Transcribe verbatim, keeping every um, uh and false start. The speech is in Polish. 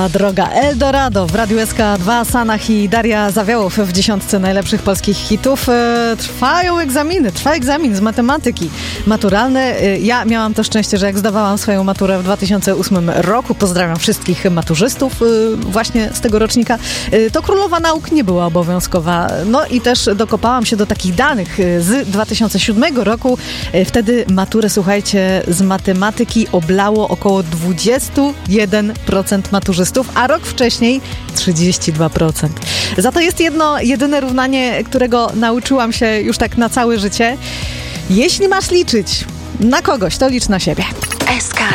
Droga Eldorado w Radiu S K dwa, Sanach i Daria Zawiałow w dziesiątce najlepszych polskich hitów. E, trwają egzaminy, trwa egzamin z matematyki maturalny. E, ja miałam to szczęście, że jak zdawałam swoją maturę w dwa tysiące ósmym roku, pozdrawiam wszystkich maturzystów e, właśnie z tego rocznika, e, to królowa nauk nie była obowiązkowa. No i też dokopałam się do takich danych z dwa tysiące siódmego roku. E, wtedy maturę, słuchajcie, z matematyki oblało około dwadzieścia jeden procent maturzystów, a rok wcześniej trzydzieści dwa procent. Za to jest jedno, jedyne równanie, którego nauczyłam się już tak na całe życie. Jeśli masz liczyć na kogoś, to licz na siebie. S K